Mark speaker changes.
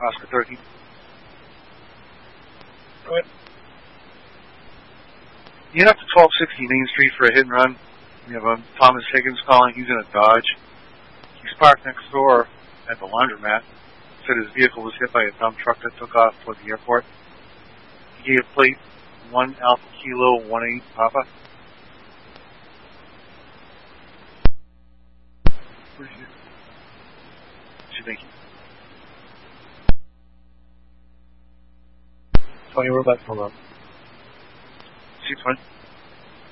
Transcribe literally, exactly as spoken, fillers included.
Speaker 1: Oscar thirteen.
Speaker 2: Go ahead.
Speaker 1: You head up to twelve sixty Main Street for a hit and run. You have um, Thomas Higgins calling. He's in a Dodge. He's parked next door at the laundromat. Said his vehicle was hit by a dump truck that took off toward the airport. He gave plate one Alpha Kilo one eight Papa. What did you do? What you thinking?
Speaker 2: Tony, we're about to come up.
Speaker 1: six twenty.